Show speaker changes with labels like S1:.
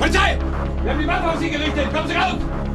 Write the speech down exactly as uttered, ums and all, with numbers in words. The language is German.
S1: Polizei! Wir haben die Waffe auf Sie gerichtet! Kommen Sie raus!